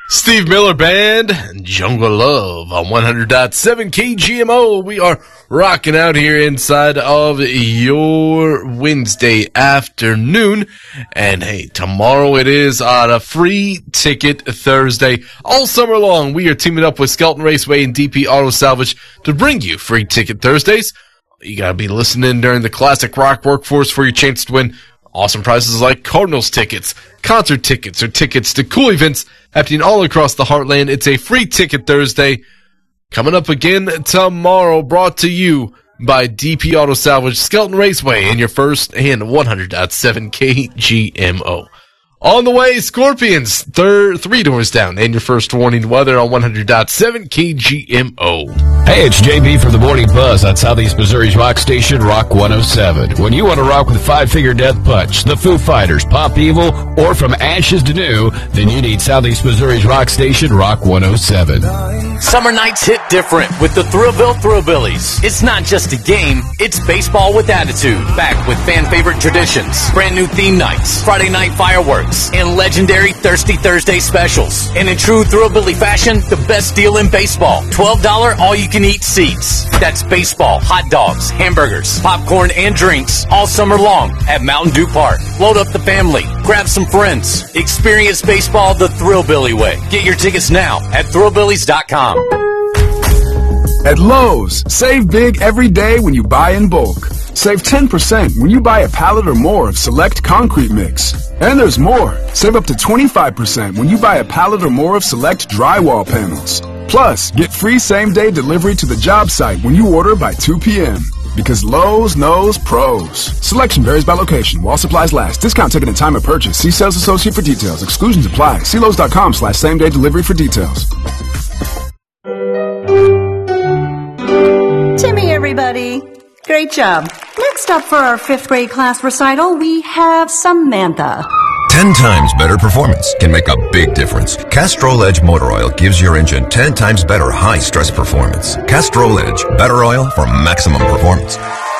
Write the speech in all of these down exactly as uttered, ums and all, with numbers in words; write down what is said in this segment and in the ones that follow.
Steve Miller Band, Jungle Love on one hundred point seven K G M O. We are rocking out here inside of your Wednesday afternoon. And hey, tomorrow it is on a Free Ticket Thursday. All summer long, we are teaming up with Skelton Raceway and D P Auto Salvage to bring you Free Ticket Thursdays. You gotta be listening during the Classic Rock Workforce for your chance to win awesome prizes like Cardinals tickets, concert tickets, or tickets to cool events happening all across the heartland. It's a Free Ticket Thursday. Coming up again tomorrow, brought to you by D P Auto Salvage, Skelton Raceway, and your first and one hundred point seven K G M O. On the way, Scorpions, third, three doors down, and your first warning weather on one hundred point seven K G M O. Hey, it's J B from the Morning Buzz on Southeast Missouri's rock station, Rock one oh seven. When you want to rock with Five Finger Death Punch, the Foo Fighters, Pop Evil, or From Ashes to New, then you need Southeast Missouri's rock station, Rock one oh seven. Summer nights hit different with the Thrillville Thrillbillies. It's not just a game, it's baseball with attitude. Back with fan favorite traditions, brand new theme nights, Friday night fireworks, and legendary Thirsty Thursday specials. And in true Thrillbilly fashion, the best deal in baseball. twelve dollars all-you-can-eat seats. That's baseball, hot dogs, hamburgers, popcorn, and drinks all summer long at Mountain Dew Park. Load up the family. Grab some friends. Experience baseball the Thrillbilly way. Get your tickets now at thrillbillies dot com. At Lowe's, save big every day when you buy in bulk. Save ten percent when you buy a pallet or more of select concrete mix. And there's more. Save up to twenty-five percent when you buy a pallet or more of select drywall panels. Plus, get free same-day delivery to the job site when you order by two p.m. Because Lowe's knows pros. Selection varies by location. While supplies last. Discount taken at time of purchase. See sales associate for details. Exclusions apply. See Lowe's dot com slash same-day delivery for details. Timmy, everybody. Great job. Next up for our fifth grade class recital, we have Samantha. Ten times better performance can make a big difference. Castrol Edge Motor Oil gives your engine ten times better high-stress performance. Castrol Edge, better oil for maximum performance.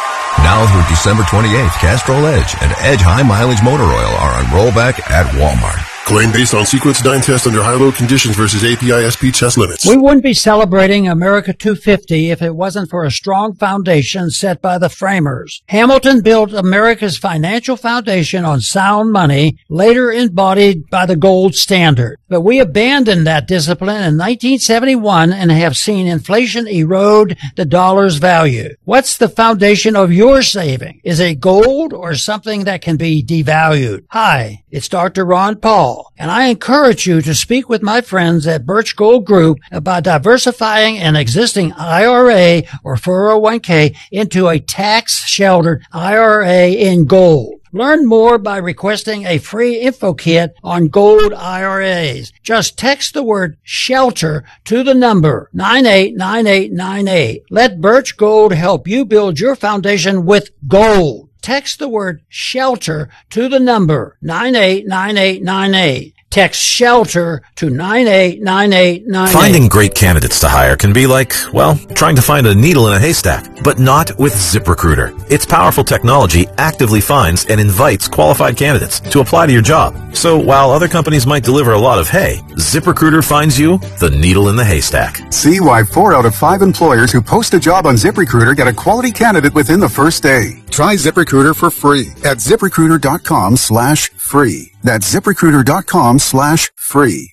Now through December twenty-eighth, Castrol Edge and Edge High Mileage Motor Oil are on rollback at Walmart. Claim based on sequence dyne test under high-load conditions versus A P I S P test limits. We wouldn't be celebrating America two fifty if it wasn't for a strong foundation set by the framers. Hamilton built America's financial foundation on sound money, later embodied by the gold standard. But we abandoned that discipline in nineteen seventy-one and have seen inflation erode the dollar's value. What's the foundation of your saving? Is it gold or something that can be devalued? Hi, it's Doctor Ron Paul. And I encourage you to speak with my friends at Birch Gold Group about diversifying an existing I R A or four oh one k into a tax-sheltered I R A in gold. Learn more by requesting a free info kit on gold I R As. Just text the word SHELTER to the number nine eight nine eight nine eight. Let Birch Gold help you build your foundation with gold. Text the word SHELTER to the number nine eight nine eight nine eight. Text SHELTER to nine eight nine eight nine eight. Finding great candidates to hire can be like, well, trying to find a needle in a haystack, but not with ZipRecruiter. Its powerful technology actively finds and invites qualified candidates to apply to your job. So while other companies might deliver a lot of hay, ZipRecruiter finds you the needle in the haystack. See why four out of five employers who post a job on ZipRecruiter get a quality candidate within the first day. Try ZipRecruiter for free at ZipRecruiter.com slash free. That's ZipRecruiter.com slash free.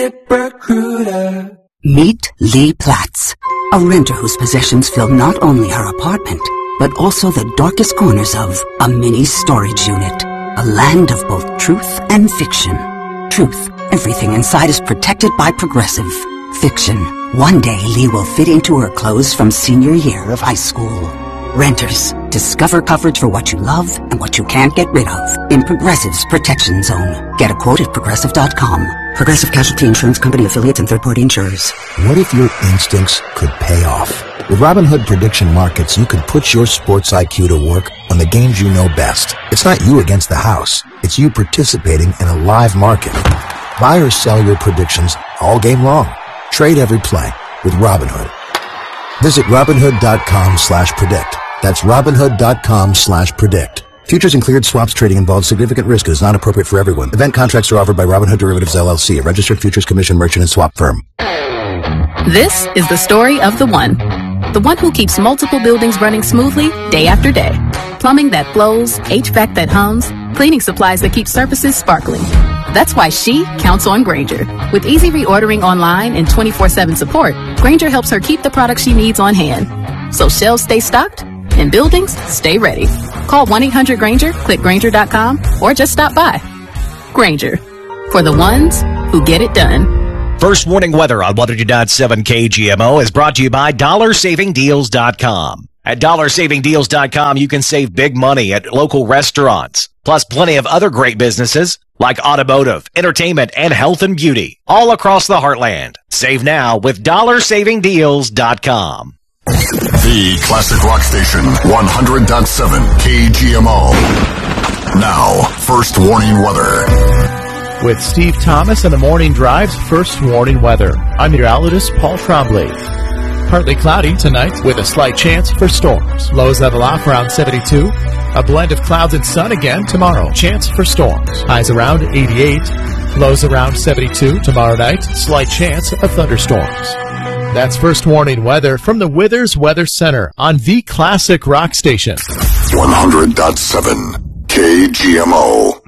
ZipRecruiter. Meet Lee Platts, a renter whose possessions fill not only her apartment, but also the darkest corners of a mini storage unit. A land of both truth and fiction. Truth, everything inside is protected by Progressive. Fiction, one day Lee will fit into her clothes from senior year of high school. Renters, discover coverage for what you love and what you can't get rid of in Progressive's Protection Zone. Get a quote at Progressive dot com. Progressive Casualty Insurance Company affiliates and third-party insurers. What if your instincts could pay off? With Robinhood Prediction Markets, you could put your sports I Q to work on the games you know best. It's not you against the house. It's you participating in a live market. Buy or sell your predictions all game long. Trade every play with Robinhood. Visit Robinhood.com slash predict. That's Robinhood.com slash predict. Futures and cleared swaps trading involves significant risk and is not appropriate for everyone. Event contracts are offered by Robinhood Derivatives L L C, a registered futures commission merchant and swap firm. This is the story of the one. The one who keeps multiple buildings running smoothly day after day. Plumbing that flows, H V A C that hums, cleaning supplies that keep surfaces sparkling. That's why she counts on Grainger. With easy reordering online and twenty-four seven support, Grainger helps her keep the products she needs on hand. So shelves stay stocked and buildings stay ready. Call one eight hundred Grainger, click Grainger dot com, or just stop by. Grainger, for the ones who get it done. First warning weather on one hundred point seven K G M O is brought to you by dollar saving deals dot com. At dollar saving deals dot com, you can save big money at local restaurants, plus plenty of other great businesses like automotive, entertainment, and health and beauty, all across the heartland. Save now with dollar saving deals dot com. The classic rock station, one hundred point seven K G M O. Now, first warning weather. With Steve Thomas and the Morning Drive's first warning weather. I'm meteorologist Paul Trombley. Partly cloudy tonight with a slight chance for storms. Lows level off around seventy-two. A blend of clouds and sun again tomorrow. Chance for storms. Highs around eighty-eight. Lows around seventy-two. Tomorrow night, slight chance of thunderstorms. That's first warning weather from the Withers Weather Center on the classic rock station. one hundred point seven K G M O.